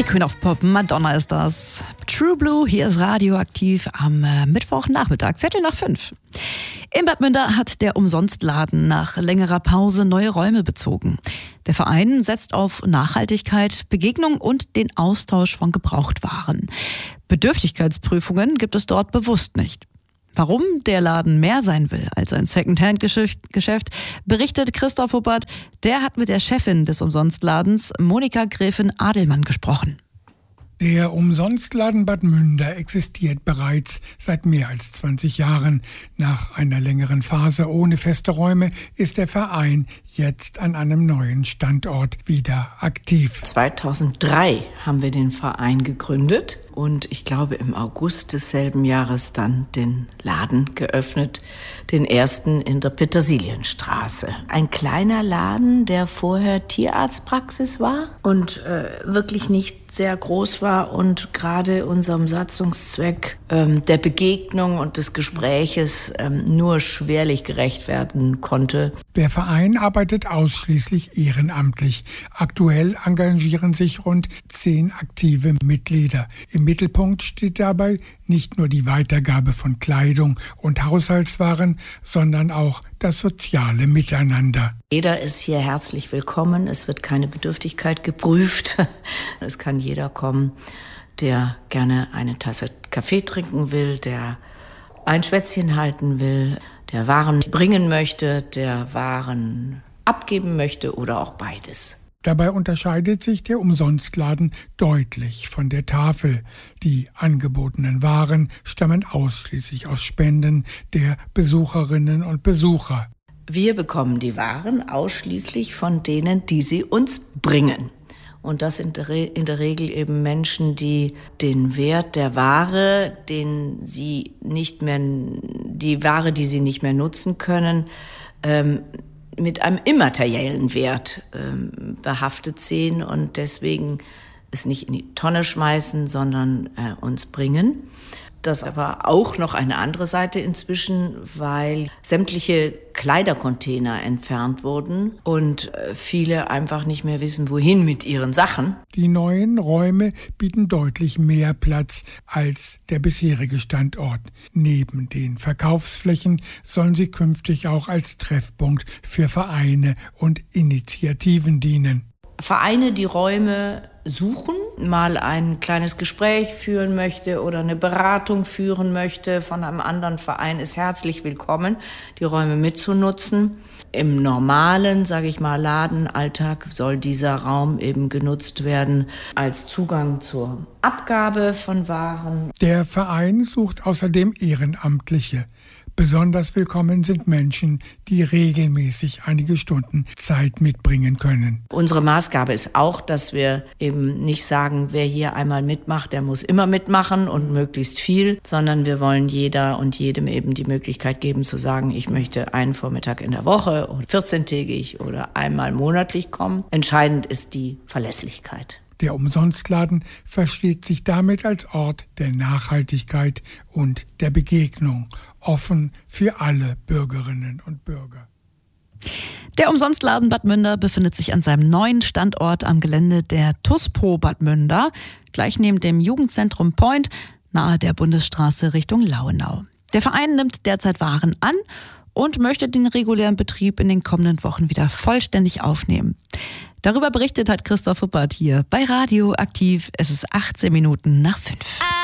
Queen of Pop, Madonna ist das. True Blue, hier ist Radioaktiv am Mittwochnachmittag, 5:15. In Bad Münder hat der Umsonstladen nach längerer Pause neue Räume bezogen. Der Verein setzt auf Nachhaltigkeit, Begegnung und den Austausch von Gebrauchtwaren. Bedürftigkeitsprüfungen gibt es dort bewusst nicht. Warum der Laden mehr sein will als ein Secondhand-Geschäft, berichtet Christoph Huppert. Der hat mit der Chefin des Umsonstladens, Monika Gräfin Adelmann, gesprochen. Der Umsonstladen Bad Münder existiert bereits seit mehr als 20 Jahren. Nach einer längeren Phase ohne feste Räume ist der Verein jetzt an einem neuen Standort wieder aktiv. 2003 haben wir den Verein gegründet und ich glaube im August desselben Jahres dann den Laden geöffnet, den ersten in der Petersilienstraße. Ein kleiner Laden, der vorher Tierarztpraxis war und wirklich nicht sehr groß war und gerade unserem Satzungszweck der Begegnung und des Gespräches nur schwerlich gerecht werden konnte. Der Verein arbeitet ausschließlich ehrenamtlich. Aktuell engagieren sich rund 10 aktive Mitglieder. Im Mittelpunkt steht dabei nicht nur die Weitergabe von Kleidung und Haushaltswaren, sondern auch das soziale Miteinander. Jeder ist hier herzlich willkommen. Es wird keine Bedürftigkeit geprüft. Es kann jeder kommen, der gerne eine Tasse Kaffee trinken will, der ein Schwätzchen halten will, der Waren bringen möchte, der Waren abgeben möchte oder auch beides. Dabei unterscheidet sich der Umsonstladen deutlich von der Tafel. Die angebotenen Waren stammen ausschließlich aus Spenden der Besucherinnen und Besucher. Wir bekommen die Waren ausschließlich von denen, die sie uns bringen. Und das sind in der Regel eben Menschen, die den Wert der Ware, die sie nicht mehr nutzen können, mit einem immateriellen Wert behaftet sehen und deswegen es nicht in die Tonne schmeißen, sondern uns bringen. Das aber auch noch eine andere Seite inzwischen, weil sämtliche Kleidercontainer entfernt wurden und viele einfach nicht mehr wissen, wohin mit ihren Sachen. Die neuen Räume bieten deutlich mehr Platz als der bisherige Standort. Neben den Verkaufsflächen sollen sie künftig auch als Treffpunkt für Vereine und Initiativen dienen. Vereine, die Räume suchen, mal ein kleines Gespräch führen möchte oder eine Beratung führen möchte von einem anderen Verein, ist herzlich willkommen, die Räume mitzunutzen. Im normalen, Ladenalltag soll dieser Raum eben genutzt werden als Zugang zur Abgabe von Waren. Der Verein sucht außerdem Ehrenamtliche. Besonders willkommen sind Menschen, die regelmäßig einige Stunden Zeit mitbringen können. Unsere Maßgabe ist auch, dass wir eben nicht sagen, wer hier einmal mitmacht, der muss immer mitmachen und möglichst viel, sondern wir wollen jeder und jedem eben die Möglichkeit geben zu sagen, ich möchte einen Vormittag in der Woche oder 14-tägig oder einmal monatlich kommen. Entscheidend ist die Verlässlichkeit. Der Umsonstladen versteht sich damit als Ort der Nachhaltigkeit und der Begegnung, offen für alle Bürgerinnen und Bürger. Der Umsonstladen Bad Münder befindet sich an seinem neuen Standort am Gelände der TUSPO Bad Münder, gleich neben dem Jugendzentrum Point, nahe der Bundesstraße Richtung Lauenau. Der Verein nimmt derzeit Waren an und möchte den regulären Betrieb in den kommenden Wochen wieder vollständig aufnehmen. Darüber berichtet hat Christoph Huppert hier bei Radioaktiv. Es ist 18 Minuten nach 5.